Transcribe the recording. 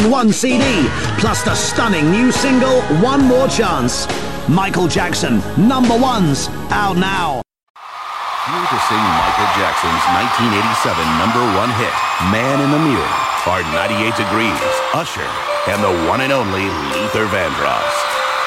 1 CD, plus the stunning new single, One More Chance. Michael Jackson, number ones, out now. Here to sing Michael Jackson's 1987 number one hit, Man in the Mirror, are 98 Degrees, Usher, and the one and only Luther Vandross.